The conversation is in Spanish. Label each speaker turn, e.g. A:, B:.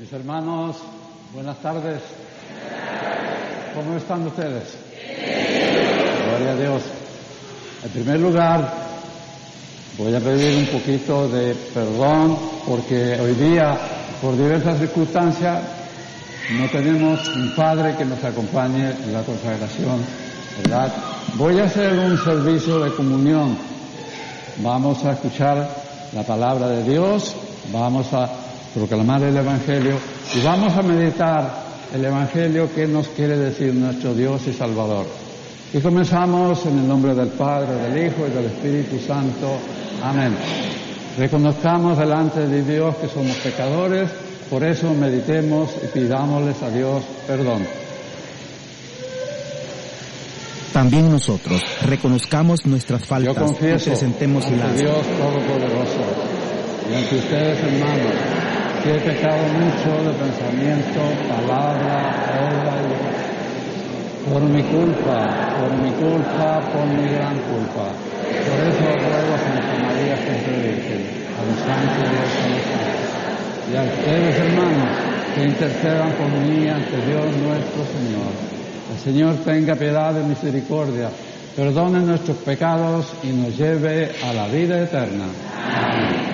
A: Mis hermanos, buenas tardes. ¿Cómo están ustedes? Gloria a Dios. En primer lugar, voy a pedir un poquito de perdón porque hoy día, por diversas circunstancias, no tenemos un padre que nos acompañe en la consagración, ¿verdad? Voy a hacer un servicio de comunión. Vamos a escuchar la palabra de Dios, vamos a proclamar el Evangelio y vamos a meditar el Evangelio que nos quiere decir nuestro Dios y Salvador. Y comenzamos en el nombre del Padre, del Hijo y del Espíritu Santo. Amén. Reconozcamos delante de Dios que somos pecadores, por eso meditemos y pidámosles a Dios perdón.
B: También nosotros reconozcamos nuestras faltas
A: Yo confieso
B: y presentemos
A: ante Dios Todopoderoso y ante ustedes, hermanos, que he pecado mucho de pensamiento, palabra, obra y por mi culpa, por mi gran culpa. Por eso ruego a Santa María siempre Virgen, a los santos y a los santos, y a ustedes, hermanos, que intercedan por mí ante Dios nuestro Señor. El Señor tenga piedad y misericordia, perdone nuestros pecados y nos lleve a la vida eterna. Amén.